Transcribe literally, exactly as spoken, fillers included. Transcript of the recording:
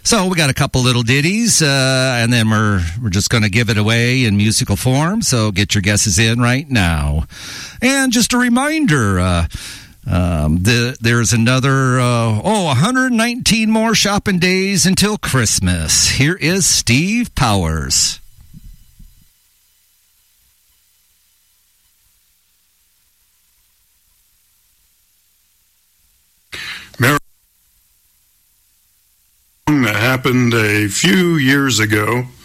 So we got a couple little ditties, uh, and then we're we're just going to give it away in musical form. So get your guesses in right now. And just a reminder, uh, um, the, there's another, uh, oh, one hundred nineteen more shopping days until Christmas. Here is Steve Powers. That happened a few years ago.